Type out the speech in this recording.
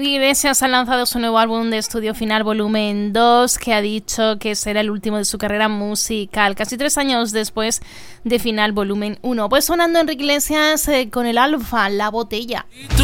Enrique Iglesias ha lanzado su nuevo álbum de estudio Final Volumen 2, que ha dicho que será el último de su carrera musical, casi 3 años después de Final Volumen 1. Pues sonando Enrique Iglesias con el Alfa, La Botella. Y tú